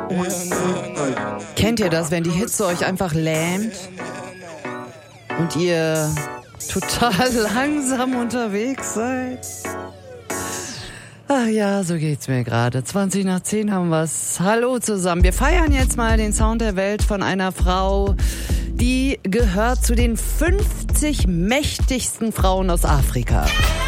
Kennt ihr das, wenn die Hitze euch einfach lähmt und ihr total langsam unterwegs seid? Ach ja, so geht's mir gerade. 20:10 haben wir's. Hallo zusammen. Wir feiern jetzt mal den Sound der Welt von einer Frau, die gehört zu den 50 mächtigsten Frauen aus Afrika.